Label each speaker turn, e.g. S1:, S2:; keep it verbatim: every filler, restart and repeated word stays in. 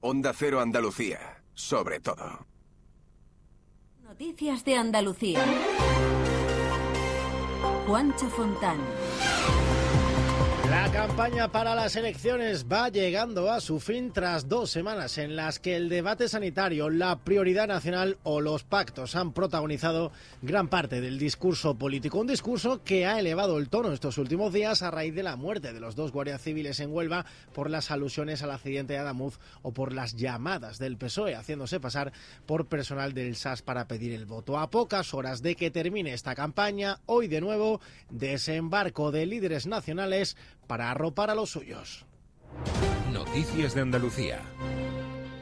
S1: Onda Cero Andalucía, sobre todo.
S2: Noticias de Andalucía. Juancho Fontán.
S3: La campaña para las elecciones va llegando a su fin tras dos semanas en las que el debate sanitario, la prioridad nacional o los pactos han protagonizado gran parte del discurso político. Un discurso que ha elevado el tono estos últimos días a raíz de la muerte de los dos guardias civiles en Huelva por las alusiones al accidente de Adamuz o por las llamadas del P S O E haciéndose pasar por personal del S A S para pedir el voto. A pocas horas de que termine esta campaña, hoy de nuevo desembarco de líderes nacionales para arropar a los suyos.
S4: Noticias de Andalucía.